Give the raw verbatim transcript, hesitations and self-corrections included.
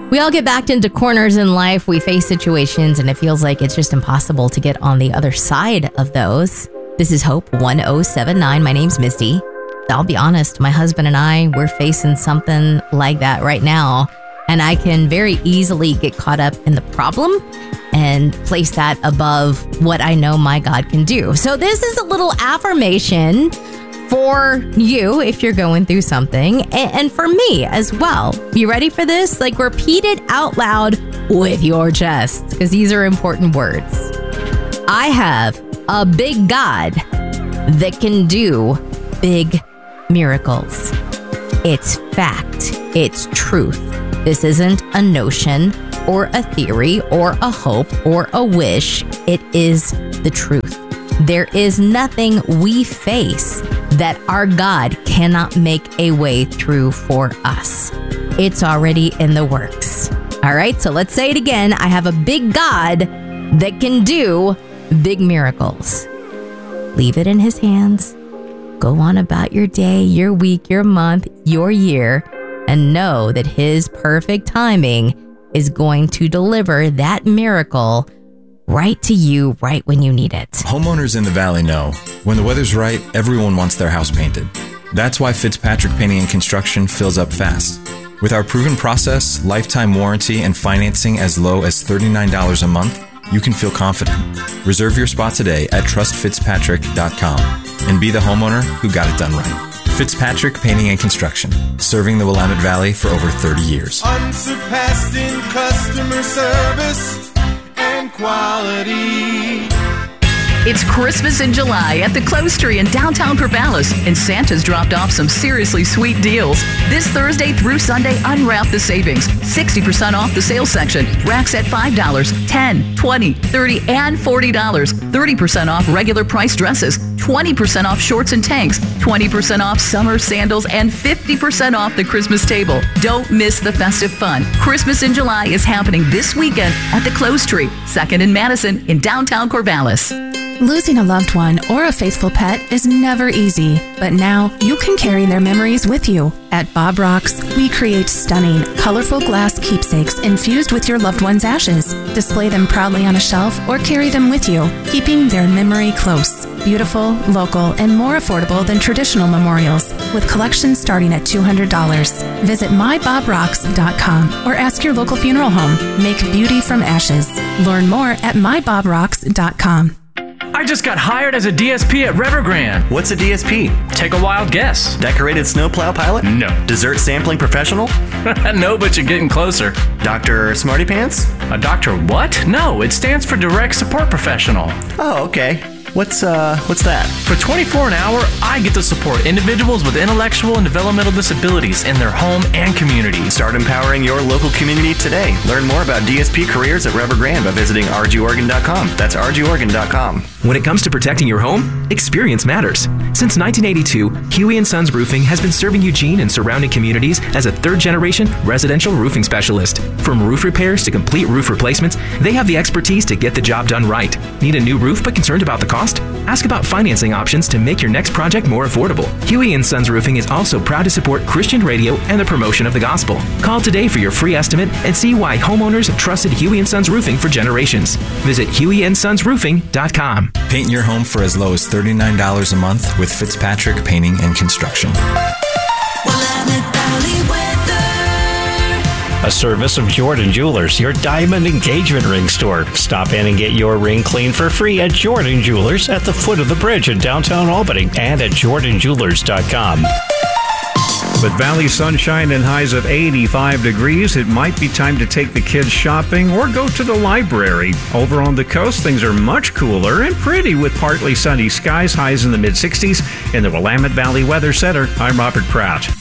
We all get backed into corners in life. We face situations and it feels like it's just impossible to get on the other side of those. This is Hope one oh seven nine. My name's Misty. I'll be honest, my husband and I, we're facing something like that right now. And I can very easily get caught up in the problem and place that above what I know my God can do. So this is a little affirmation for you if you're going through something, and for me as well. You ready for this? Like, repeat it out loud with your chest, because these are important words. I have a big God that can do big miracles. It's fact. It's truth. This isn't a notion or a theory or a hope or a wish. It is the truth. There is nothing we face that our God cannot make a way through for us. It's already in the works. All right, so let's say it again. I have a big God that can do big miracles. Leave it in his hands. Go on about your day, your week, your month, your year, and know that his perfect timing is going to deliver that miracle right to you, right when you need it. Homeowners in the Valley know when the weather's right, everyone wants their house painted. That's why Fitzpatrick Painting and Construction fills up fast. With our proven process, lifetime warranty, and financing as low as thirty-nine dollars a month, you can feel confident. Reserve your spot today at trust fitzpatrick dot com and be the homeowner who got it done right. Fitzpatrick Painting and Construction, serving the Willamette Valley for over thirty years. Unsurpassed in customer service and quality. It's Christmas in July at the Close Tree in downtown Corvallis, and Santa's dropped off some seriously sweet deals. This Thursday through Sunday, unwrap the savings. sixty percent off the sales section. Racks at five dollars, ten dollars, twenty dollars, thirty dollars, and forty dollars. thirty percent off regular price dresses. twenty percent off shorts and tanks. twenty percent off summer sandals, and fifty percent off the Christmas table. Don't miss the festive fun. Christmas in July is happening this weekend at the Close Tree, second and Madison in downtown Corvallis. Losing a loved one or a faithful pet is never easy, but now you can carry their memories with you. At Bob Rocks, we create stunning, colorful glass keepsakes infused with your loved one's ashes. Display them proudly on a shelf or carry them with you, keeping their memory close. Beautiful, local, and more affordable than traditional memorials, with collections starting at two hundred dollars. Visit my bob rocks dot com or ask your local funeral home. Make beauty from ashes. Learn more at my bob rocks dot com. I just got hired as a D S P at Evergrande. What's a D S P? Take a wild guess. Decorated snowplow pilot? No. Dessert sampling professional? No, but you're getting closer. Doctor Smarty Pants? A doctor what? No, it stands for Direct Support Professional. Oh, okay. What's uh, what's that? For twenty-four dollars an hour, I get to support individuals with intellectual and developmental disabilities in their home and community. Start empowering your local community today. Learn more about D S P careers at Evergrande by visiting r g oregon dot com. That's r g oregon dot com. When it comes to protecting your home, experience matters. Since nineteen eighty-two, Huey and Sons Roofing has been serving Eugene and surrounding communities as a third-generation residential roofing specialist. From roof repairs to complete roof replacements, they have the expertise to get the job done right. Need a new roof but concerned about the cost? Ask about financing options to make your next project more affordable. Huey and Sons Roofing is also proud to support Christian radio and the promotion of the gospel. Call today for your free estimate and see why homeowners have trusted Huey and Sons Roofing for generations. Visit huey and sons roofing dot com. Paint your home for as low as thirty-nine dollars a month with Fitzpatrick Painting and Construction. A service of Jordan Jewelers, your diamond engagement ring store. Stop in and get your ring clean for free at Jordan Jewelers at the foot of the bridge in downtown Albany and at jordan jewelers dot com. With valley sunshine and highs of eighty-five degrees, it might be time to take the kids shopping or go to the library. Over on the coast, things are much cooler and pretty with partly sunny skies, highs in the mid-sixties. In the Willamette Valley Weather Center, I'm Robert Pratt.